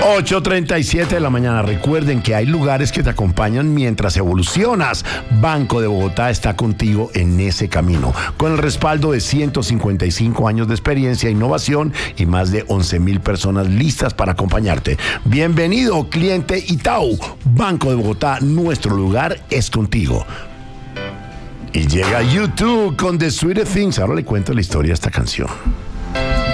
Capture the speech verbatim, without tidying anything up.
ocho treinta y siete de la mañana. Recuerden que hay lugares que te acompañan mientras evolucionas. Banco de Bogotá está contigo en ese camino, con el respaldo de ciento cincuenta y cinco años de experiencia, innovación y más de once mil personas listas para acompañarte. Bienvenido, cliente Itaú. Banco de Bogotá, nuestro lugar es contigo. Y llega YouTube con The Sweetest Things. Ahora le cuento la historia de esta canción.